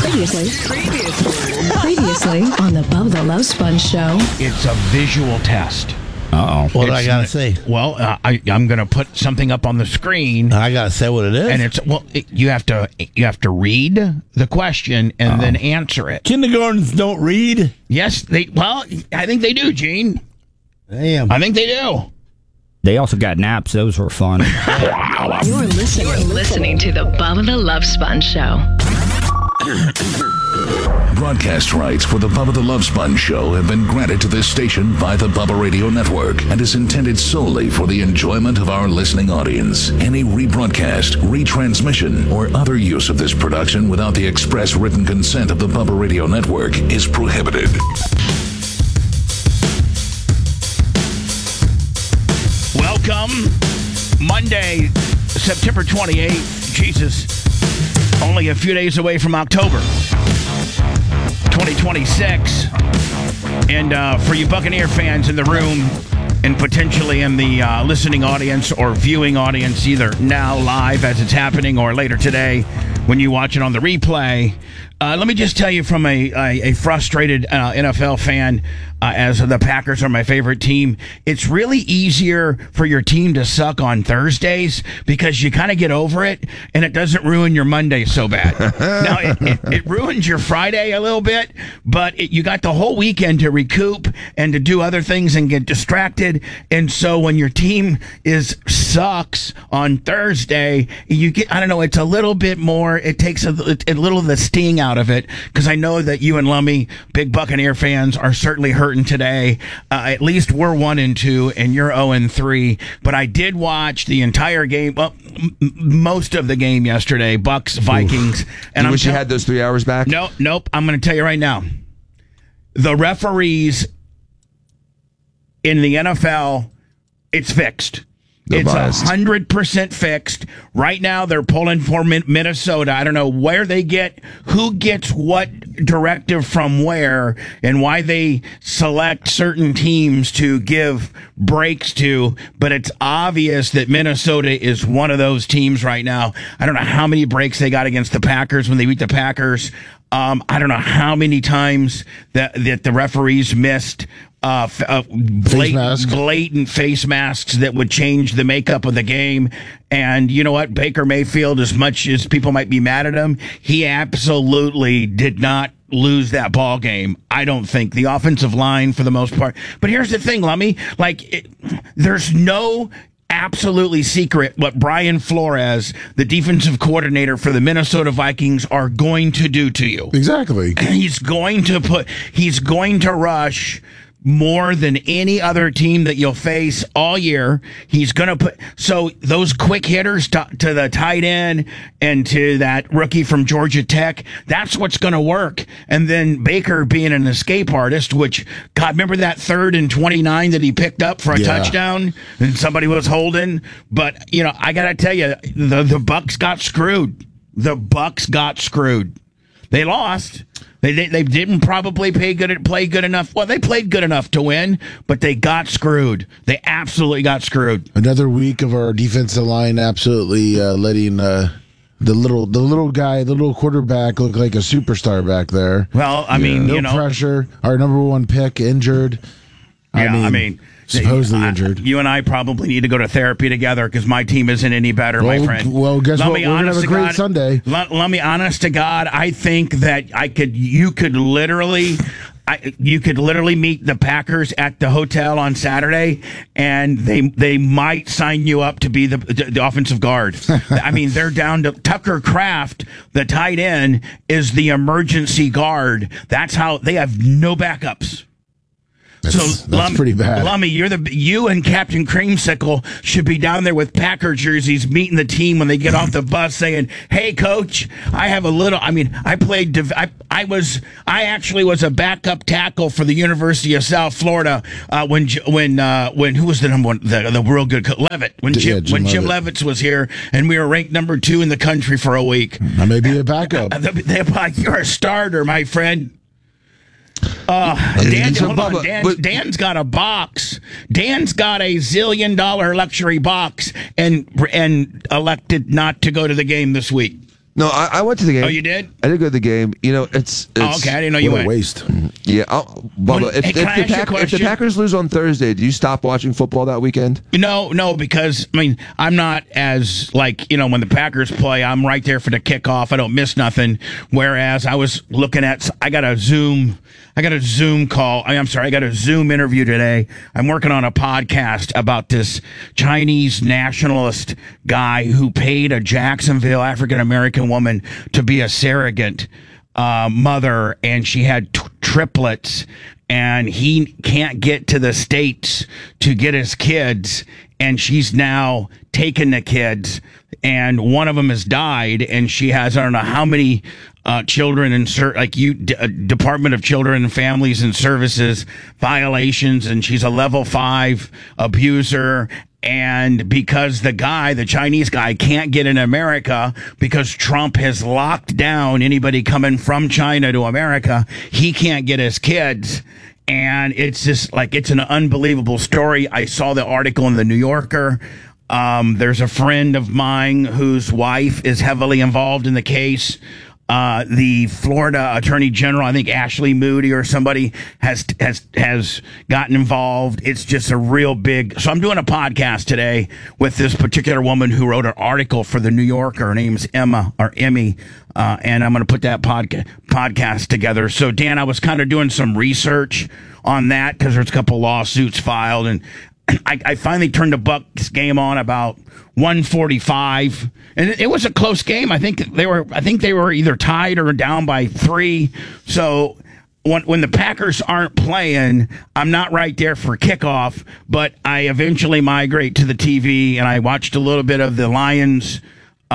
Previously on the Bubba the Love Sponge Show. It's a visual test. Uh-oh. What do I got to say? Well, I'm going to put something up on the screen. I got to say what it is. And you have to read the question and then answer it. Kindergartens don't read? Yes, I think they do, Gene. Damn. I think they do. They also got naps. Those were fun. You're listening to the Bubba the Love Sponge Show. Broadcast rights for the Bubba the Love Sponge Show have been granted to this station by the Bubba Radio Network and is intended solely for the enjoyment of our listening audience. Any rebroadcast, retransmission, or other use of this production without the express written consent of the Bubba Radio Network is prohibited. Welcome, Monday, September 28th. Jesus, only a few days away from October 2026. And for you Buccaneer fans in the room and potentially in the listening audience or viewing audience, either now live as it's happening or later today when you watch it on the replay, let me just tell you from a frustrated NFL fan, as the Packers are my favorite team, it's really easier for your team to suck on Thursdays because you kind of get over it and it doesn't ruin your Monday so bad. Now, it ruins your Friday a little bit, but you got the whole weekend to recoup and to do other things and get distracted. And so when your team sucks on Thursday, you get, I don't know, it's a little bit more, it takes a little of the sting out of it, because I know that you and Lummy, big Buccaneer fans, are certainly hurting today. At least we're 1-2 and you're 0-3. But I did watch the entire game, most of the game yesterday, Bucs, Vikings. And I wish you had those 3 hours back. Nope. I'm going to tell you right now, the referees in the NFL, it's fixed. It's 100% fixed. Right now, they're pulling for Minnesota. I don't know where they who gets what directive from where, and why they select certain teams to give breaks to, but it's obvious that Minnesota is one of those teams right now. I don't know how many breaks they got against the Packers when they beat the Packers. I don't know how many times that the referees missed blatant face masks that would change the makeup of the game. And you know what? Baker Mayfield, as much as people might be mad at him, he absolutely did not lose that ball game. I don't think. The offensive line, for the most part. But here's the thing, Lummy. There's no absolutely secret what Brian Flores, the defensive coordinator for the Minnesota Vikings, are going to do to you. Exactly. He's going to rush more than any other team that you'll face all year. He's going to put, so those quick hitters to the tight end and to that rookie from Georgia Tech, that's what's going to work. And then Baker being an escape artist, which, God, remember that 3rd and 29 that he picked up for a touchdown and somebody was holding? But, I got to tell you, the Bucs got screwed. The Bucs got screwed. They lost. They didn't probably play good enough. Well, they played good enough to win, but they got screwed. They absolutely got screwed. Another week of our defensive line absolutely letting the little quarterback look like a superstar back there. Well, I mean, no pressure. Our number 1 pick injured. Supposedly injured. You and I probably need to go to therapy together because my team isn't any better, my friend. Well, guess what? We're going to have a great Sunday. Let me, honest to God, I think that you could literally meet the Packers at the hotel on Saturday, and they might sign you up to be the offensive guard. I mean, they're down to Tucker Kraft, the tight end, is the emergency guard. That's how they have no backups. That's pretty bad. Lummy, you and Captain Creamsicle should be down there with Packer jerseys meeting the team when they get off the bus saying, "Hey coach, I have a little, I actually was a backup tackle for the University of South Florida when who was the number one, the real good Levitt, when Jim Levitt was here, and we were ranked number 2 in the country for a week." I may be a backup. You're a starter, my friend. Dan's got a box. Dan's got a $1 zillion luxury box and elected not to go to the game this week. No, I went to the game. Oh, you did? I did go to the game. You know, it's Oh, okay. I didn't know you What a went. waste. yeah. Bubba, Hey, can I ask you a if the question? Packers lose on Thursday, do you stop watching football that weekend? No, because I mean, I'm not as like when the Packers play, I'm right there for the kickoff. I don't miss nothing. Whereas I was looking at, I got a Zoom call. I'm sorry, I got a Zoom interview today. I'm working on a podcast about this Chinese nationalist guy who paid a Jacksonville African American woman to be a surrogate mother, and she had triplets, and he can't get to the States to get his kids, and she's now taken the kids, and one of them has died, and she has, I don't know how many children and Department of Children and Families and Services violations, and she's a level 5 abuser. And because the Chinese guy can't get in America because Trump has locked down anybody coming from China to America, he can't get his kids. And it's just it's an unbelievable story. I saw the article in the New Yorker. There's a friend of mine whose wife is heavily involved in the case. The Florida Attorney General, I think Ashley Moody or somebody has gotten involved. It's just a real big. So I'm doing a podcast today with this particular woman who wrote an article for the New Yorker. Her name's Emmy, and I'm going to put that podcast together. So Dan, I was kind of doing some research on that because there's a couple lawsuits filed, and I finally turned the Bucks game on about 1:45, and it was a close game. I think they were either tied or down by 3. So when the Packers aren't playing, I'm not right there for kickoff, but I eventually migrate to the TV, and I watched a little bit of the Lions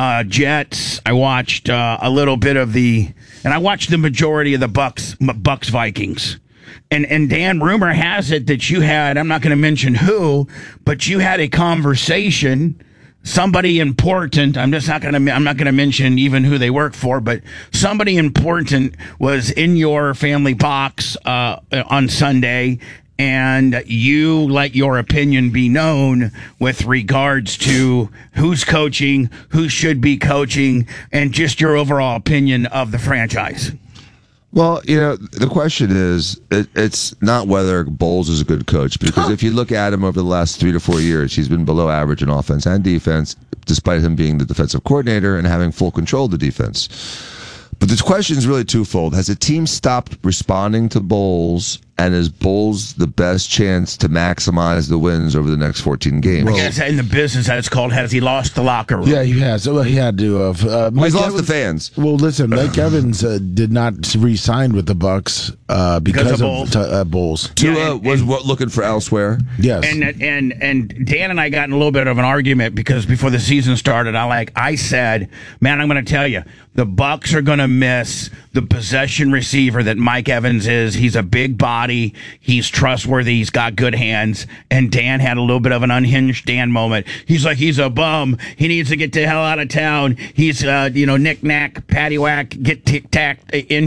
Jets. I watched a little bit of I watched the majority of the Bucks Vikings. And Dan, rumor has it that you had, I'm not going to mention who, but you had a conversation, somebody important. I'm not going to mention even who they work for, but somebody important was in your family box on Sunday, and you let your opinion be known with regards to who's coaching, who should be coaching, and just your overall opinion of the franchise. Well, the question is, it's not whether Bowles is a good coach, because if you look at him over the last 3 to 4 years, he's been below average in offense and defense, despite him being the defensive coordinator and having full control of the defense. But this question is really twofold. Has the team stopped responding to Bowles, and is Bowles the best chance to maximize the wins over the next 14 games? I guess in the business that's called, has he lost the locker room? Yeah, he has. Well, he had to have. He's lost the fans. Well, listen, Mike Evans did not re-sign with the Bucks because of Bowles. Tua was looking for elsewhere. Yes. And Dan and I got in a little bit of an argument because before the season started, I said, man, I'm going to tell you, the Bucks are going to miss the possession receiver that Mike Evans is. He's a big body. He's trustworthy. He's got good hands. And Dan had a little bit of an unhinged Dan moment. He's like, he's a bum. He needs to get the hell out of town. He's, knick-knack, paddywhack, get tic-tac,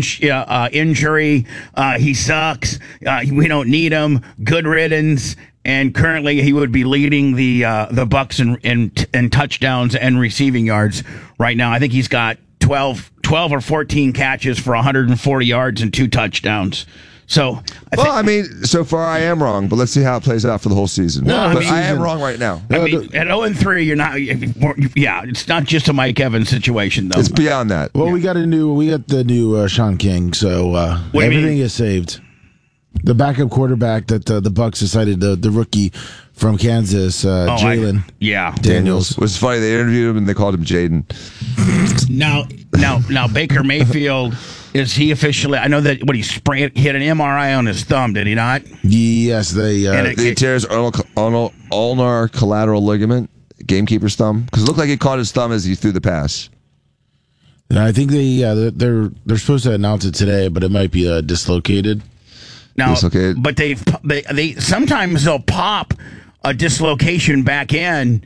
injury. He sucks. We don't need him. Good riddance. And currently, he would be leading the Bucks in touchdowns and receiving yards right now. I think he's got 12 or 14 catches for 140 yards and 2 touchdowns. So, so far I am wrong, but let's see how it plays out for the whole season. I am wrong right now. At 0-3, you're not. Yeah, it's not just a Mike Evans situation, though. It's beyond that. Well, we got the new Sean King, so everything is saved. The backup quarterback that the Bucks decided, the rookie from Kansas, Jalen Daniels. It was funny. They interviewed him and they called him Jaden. Now Baker Mayfield, is he officially? I know that he had an MRI on his thumb, did he not? Yes, he tears ulnar collateral ligament, gamekeeper's thumb, because it looked like he caught his thumb as he threw the pass. I think they're supposed to announce it today, but it might be dislocated. Now, but they sometimes they'll pop a dislocation back in